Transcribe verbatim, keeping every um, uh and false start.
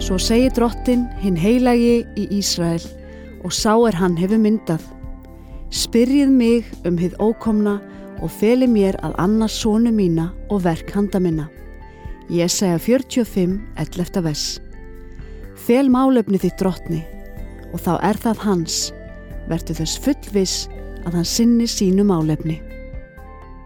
Svo segir drottin hinn heilagi í Ísrael og sá er hann hefur myndað. Spyrjið mig um hið ókomna og feli mér að annars sonu mína og verk handa minna. Jesaja fjörutíu og fimm, ellefta vers. Fel málefni þitt drottni og þá er það hans. Vertu þess fullviss að hann sinni sínu málefni.